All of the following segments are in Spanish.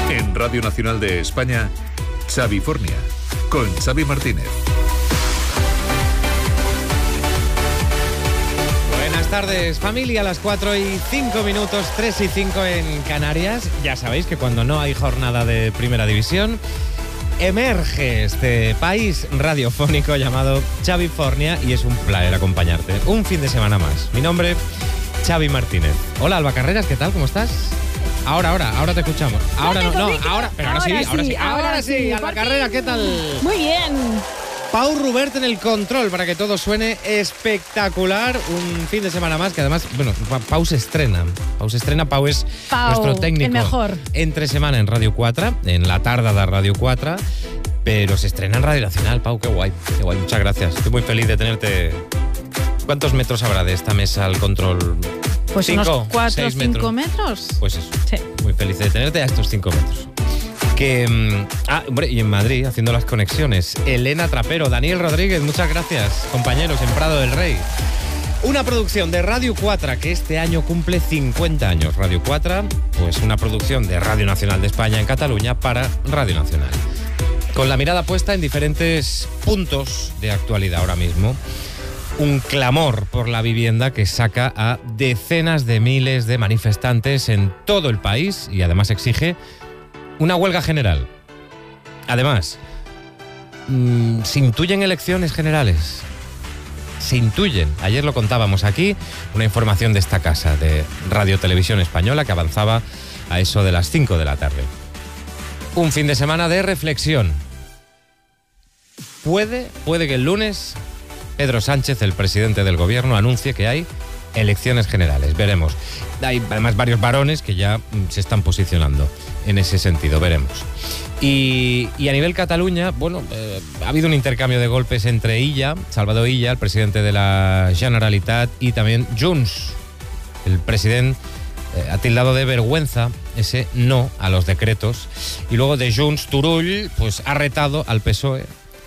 En Radio Nacional de España, Xavifornia, con Xavi Martínez. Buenas tardes, familia, a las 4:05, 3:05 en Canarias. Ya sabéis que cuando no hay jornada de Primera División, emerge este país radiofónico llamado Xavifornia y es un placer acompañarte un fin de semana más. Mi nombre, Xavi Martínez. Hola, Alba Carreras, ¿qué tal? ¿Cómo estás? Ahora te escuchamos. Ahora sí. Alba Carreras, ¿qué tal? Muy bien. Pau Rubert en el control para que todo suene espectacular. Un fin de semana más que además, bueno, Pau se estrena. Pau es nuestro técnico. El mejor. Entre semana en Radio 4, en la tarde de Radio 4, pero se estrena en Radio Nacional. Pau, qué guay. Muchas gracias. Estoy muy feliz de tenerte. ¿Cuántos metros habrá de esta mesa al control? Pues 5, unos 4 o 5 metros. metros. Pues eso. Sí. Muy feliz de tenerte a estos 5 metros. Y en Madrid, haciendo las conexiones, Elena Trapero, Daniel Rodríguez, muchas gracias, compañeros, en Prado del Rey. Una producción de Radio 4 que este año cumple 50 años. Radio 4, pues una producción de Radio Nacional de España en Cataluña para Radio Nacional. Con la mirada puesta en diferentes puntos de actualidad ahora mismo. Un clamor por la vivienda que saca a decenas de miles de manifestantes en todo el país y además exige una huelga general. Además, se intuyen elecciones generales. Se intuyen. Ayer lo contábamos aquí, una información de esta casa de Radio Televisión Española que avanzaba a eso de las 5 de la tarde. Un fin de semana de reflexión. Puede que el lunes Pedro Sánchez, el presidente del gobierno, anuncie que hay elecciones generales. Veremos. Hay además varios varones que ya se están posicionando en ese sentido. Veremos. Y a nivel Cataluña, bueno, ha habido un intercambio de golpes entre Salvador Illa, el presidente de la Generalitat, y también Junts. El presidente ha tildado de vergüenza ese no a los decretos. Y luego de Junts, Turull, pues ha retado al PSOE.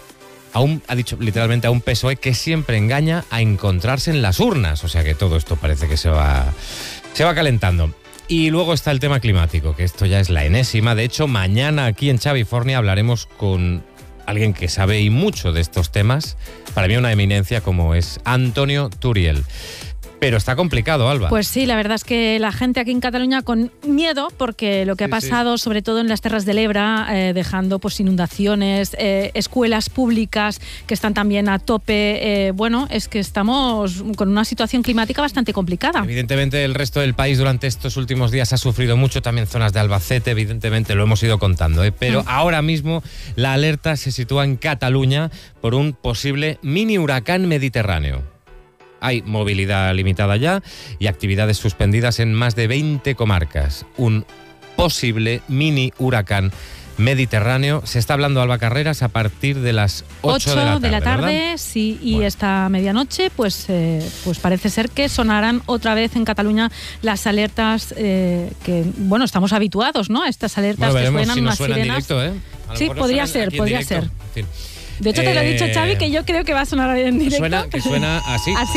Ha dicho literalmente a un PSOE que siempre engaña a encontrarse en las urnas. O sea que todo esto parece que se va calentando. Y luego está el tema climático, que esto ya es la enésima. De hecho, mañana aquí en Xavifornia hablaremos con alguien que sabe y mucho de estos temas. Para mí una eminencia como es Antonio Turiel. Pero está complicado, Alba. Pues sí, la verdad es que la gente aquí en Cataluña con miedo, porque lo que ha pasado, sobre todo en las Terras del Ebre, dejando pues inundaciones, escuelas públicas que están también a tope. Es que estamos con una situación climática bastante complicada. Evidentemente el resto del país durante estos últimos días ha sufrido mucho, también zonas de Albacete, evidentemente lo hemos ido contando, pero ahora mismo la alerta se sitúa en Cataluña por un posible mini huracán mediterráneo. Hay movilidad limitada ya y actividades suspendidas en más de 20 comarcas. Un posible mini huracán mediterráneo. Se está hablando, Alba Carreras, a partir de las 8 de la tarde, ¿verdad? Sí, y bueno, esta medianoche pues parece ser que sonarán otra vez en Cataluña las alertas que, bueno, estamos habituados, ¿no? Estas alertas que suenan, si unas suenan sirenas. directo, Sí, podría ser. En fin. De hecho, te lo he dicho, Xavi, que yo creo que va a sonar en directo. Que suena así. ¿Así?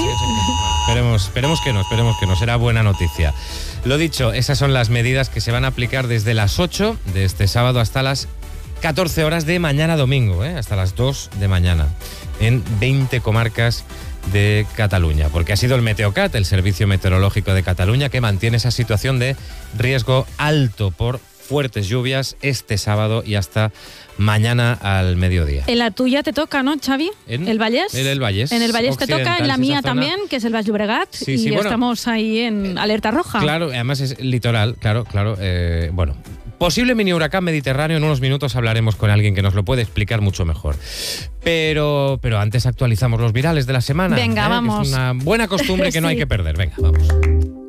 Sí. Esperemos que no. Será buena noticia. Lo dicho, esas son las medidas que se van a aplicar desde las 8 de este sábado hasta las 14 horas de mañana domingo, hasta las 2 de mañana, en 20 comarcas de Cataluña. Porque ha sido el Meteocat, el Servicio Meteorológico de Cataluña, que mantiene esa situación de riesgo alto por fuertes lluvias este sábado y hasta mañana al mediodía. En la tuya te toca, ¿no, Xavi? ¿El Vallés? En el Vallés. En el Vallés te toca, en la mía también, que es el Baix Llobregat, y estamos ahí en alerta roja. Claro, además es litoral, claro. Posible mini huracán mediterráneo, en unos minutos hablaremos con alguien que nos lo puede explicar mucho mejor. Pero antes actualizamos los virales de la semana. Venga, vamos. Que es una buena costumbre que no hay que perder. Venga, vamos.